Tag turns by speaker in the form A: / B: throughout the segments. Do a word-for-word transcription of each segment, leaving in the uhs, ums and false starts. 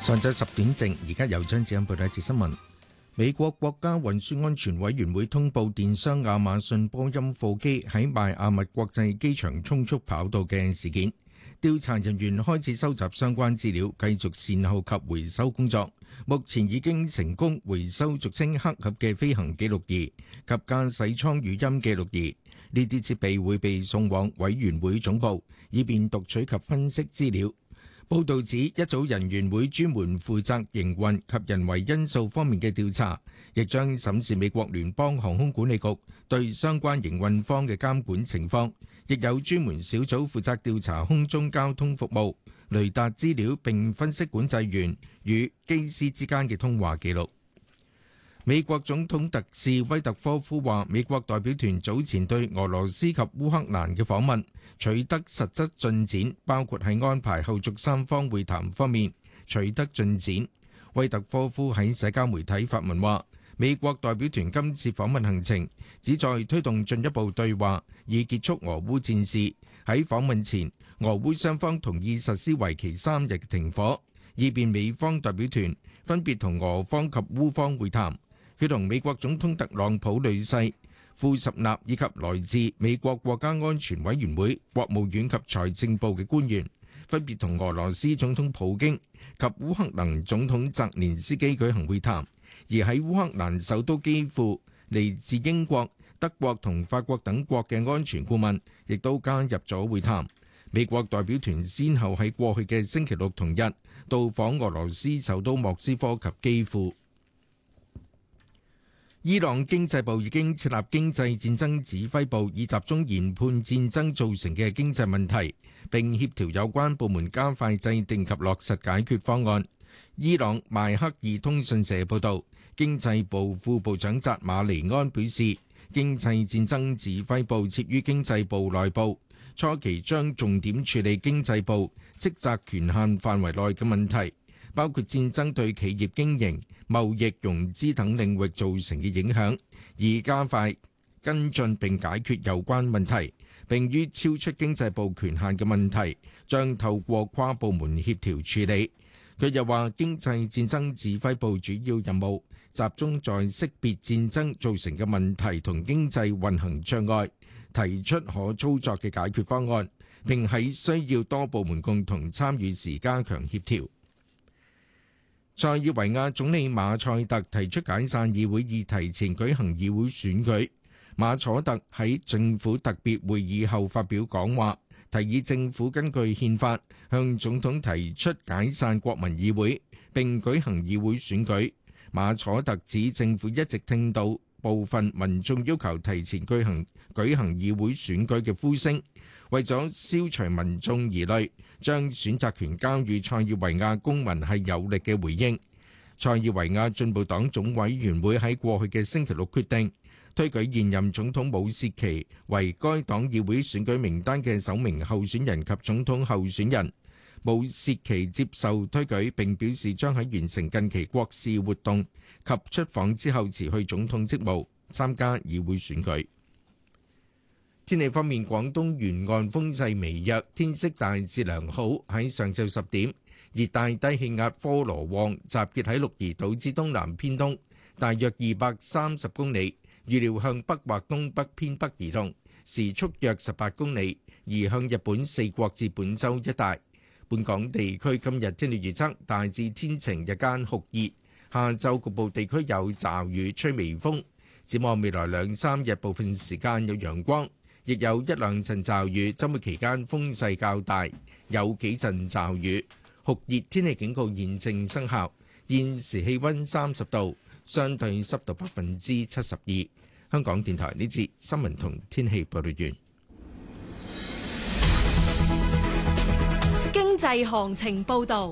A: 上晝十點正，而家由張子欣報道一節新聞。美國國家運輸安全委員會通報電商亞馬遜波音貨機喺邁阿密國際機場匆促跑道嘅事件。調查人員開始收集相關資料，繼續善後及回收工作。目前已經成功回收俗稱黑盒嘅飛行記錄儀及駕駛艙語音記錄儀。呢啲設備會被送往委員會總部，以便讀取及分析資料。報道指，一組人員會專門負責營運及人為因素方面嘅調查，亦將審視美國聯邦航空管理局對相關營運方嘅監管情況。亦有專門小組負責調查空中交通服務、雷達資料，並分析管制員與機師之間嘅通話記錄。美國總統特使威特科夫話，美國代表團早前對俄羅斯及烏克蘭嘅訪問取得實質進展，包括喺安排後續三方會談方面取得進展。威特科夫喺社交媒體發文話，美國代表團今次訪問行程旨在推動進一步對話，以結束俄烏戰事。喺訪問前，俄烏雙方同意實施為期三日嘅停火，以便美方代表團分別同俄方及烏方會談。佢同美國總統特朗普女婿庫什納以及來自美國國家安全委員會、國務院及財政部嘅官員，分別同俄羅斯總統普京及烏克蘭總統澤連斯基舉行會談。而喺烏克蘭首都基輔，嚟自英國、德國同法國等國嘅安全顧問亦都加入咗會談。美國代表團先後喺過去嘅星期六同日到訪俄羅斯首都莫斯科及基輔。伊朗經濟部已經設立經濟戰爭指揮部，以集中研判戰爭造成嘅經濟問題，並協調有關部門加快制定及落實解決方案。伊朗邁克爾通訊社報導，經濟部副部長扎馬尼安表示，經濟戰爭指揮部設於經濟部內部，初期將重點處理經濟部職責權限範圍內嘅問題，包括戰爭對企業經營、貿易、融資等領域造成嘅影響，以加快跟進並解決有關問題。並於超出經濟部權限嘅問題，將透過跨部門協調處理。佢又話，經濟戰爭指揮部主要任務集中在識別戰爭造成嘅問題同經濟運行障礙，提出可操作嘅解決方案，並喺需要多部門共同參與時加強協調。塞爾維亞總理馬塞特提出解散議會以提前舉行議會選舉。馬楚特喺政府特別會議後發表講話，提議政府根據憲法向總統提出解散國民議會並舉行議會選舉。馬楚特指政府一直聽到部分民眾要求提前舉行舉行議會選舉嘅呼聲，為咗消除民眾疑慮，將選擇權交予塞爾維亞公民係有力嘅回應。塞爾維亞進步黨總委員會喺過去嘅星期六決定推舉現任總統武契奇為該黨議會選舉名單嘅首名候選人及總統候選人。武契奇接受推舉並表示將喺完成近期國事活動及出訪之後辭去總統職務，參加議會選舉。天氣方面，廣東沿岸風勢微弱，天色大致良好。喺上晝十點，熱帶低氣壓科羅旺集結喺鹿兒島之東南偏東，大約二百三十公里，預料向北或東北偏北移動，時速約十八公里，移向日本四國至本州一帶。本港地區今日天氣預測大致天晴，日間酷熱，下晝局部地區有驟雨，吹微風。展望未來兩三日，部分時間有陽光，亦有一兩陣驟雨。周末期間風勢較大，有幾陣驟雨。酷熱天氣警告現正生效。現時氣溫三十度，相對濕度百分之七十二。香港電台呢節新聞同天氣報道完。
B: 經濟行情報道。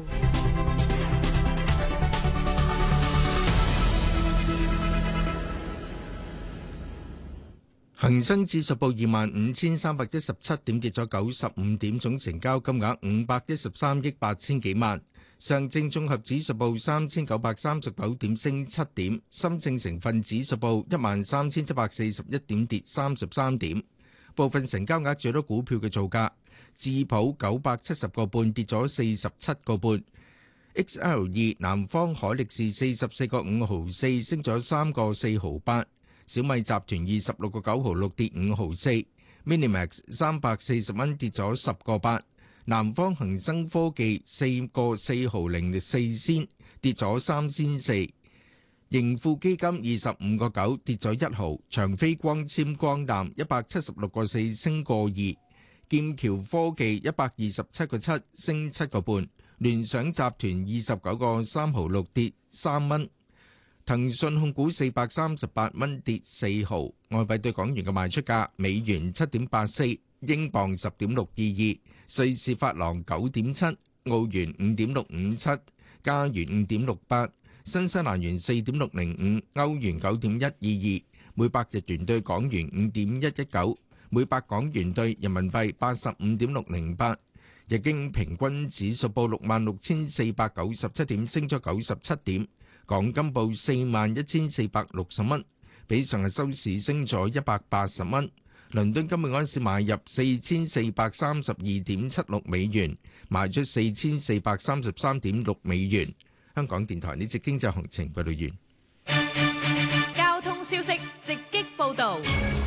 A: 恒生指數報二萬五千三百一十七點，跌咗九十五點，總成交金額五百一十三億八千幾萬。上證綜合指數報三千九百三十九點，升七點。深證成分指數報一萬三千七百四十一點，跌三十三點。部分成交額最多股票嘅造價：智普九百七十個半，跌咗四十七個半 X L 二南方海力士四十四個五毫四，升咗三個四毫八。小米集團二十六個九毫六，跌五毫四。Minimax 三百四十蚊，跌咗十個八。南方恒生科技四個四毫零四仙，跌咗三仙四。盈富基金二十五個九，跌咗一毫。長飛光纖光纜一百七十六個四，升個二。劍橋科技一百二十七個七，升七個半。聯想集團二十九個三毫六，跌三蚊。騰訊控股四百三十八蚊，跌四毫。外幣對港元嘅賣出價：美元七點八四，英鎊十點六二二，瑞士法郎九點七，澳元五點六五七，加元五點六八，新西蘭元四點六零五，歐元九點一二二，每百日元對港元五點一一九，每百港元對人民幣八十五點六零八。日經平均指數報六萬六千四百九十七點，升咗九十七點。港金報四萬一千四百六十蚊，比上日收市升咗一百八十蚊。倫敦金每安士買入四千四百三十二點七六美元，賣出四千四百三十三點六美元。香港電台呢節經濟行情報道完。
B: 交通消息直擊報導。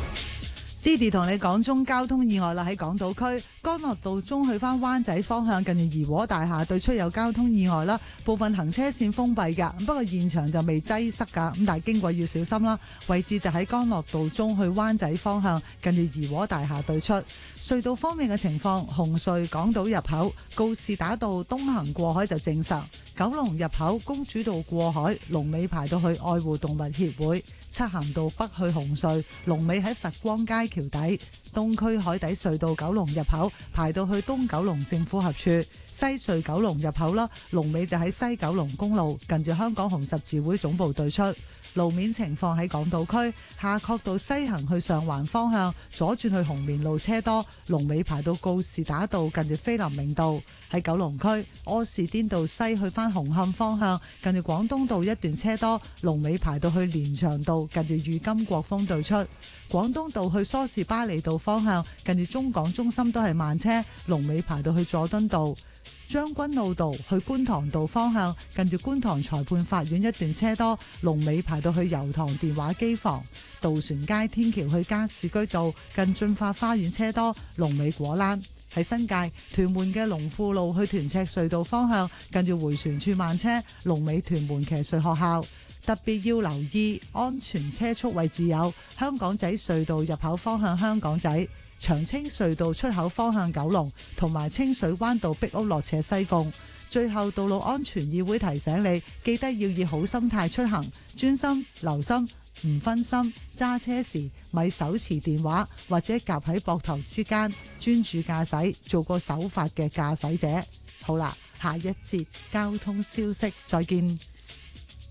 C: Didi 同你講中交通意外啦，喺港島區干諾道中去返灣仔方向，近住怡和大廈對出有交通意外啦，部分行車線封閉㗎，不過現場就未擠塞㗎，咁但係經過要小心啦。位置就喺干諾道中去灣仔方向，近住怡和大廈對出。隧道方面嘅情況，紅隧港島入口告士打道東行過海就正常，九龍入口公主道過海龍尾排到去愛護動物協會，漆咸道北去紅隧龍尾喺佛光街橋底，東區海底隧道九龍入口排到去東九龍政府合署，西隧九龍入口啦，龍尾就喺西九龍公路近住香港紅十字會總部對出。路面情況喺港島區夏慤道西行去上環方向左轉去紅棉路車多，龍尾排到告士打道近住菲林明道。喺九龍區柯士甸道西去返紅磡方向近住廣東道一段車多，龍尾排到去連翔道近住裕金國峰對出。廣東道去梳士巴利道方向近住中港中心都係慢車，龍尾排到去佐敦道。將軍澳道去觀塘道方向近住觀塘裁判法院一段車多，龍尾排到去油塘電話機房。渡船街天橋去加士居道近駿發花園車多，龍尾果欄。喺新界屯門嘅龍富路去屯赤隧道方向近住迴旋處慢車，龍尾屯門騎術學校。特別要留意安全車速位置有香港仔隧道入口方向香港仔、長青隧道出口方向九龍，同埋清水灣道壁屋落斜西貢。最後，道路安全議會提醒你，記得要以好心態出行，專心留心，唔分心。揸車時咪手持電話或者夾喺膊頭之間，專注駕駛，做個守法嘅駕駛者。好啦，下一節交通消息，再見。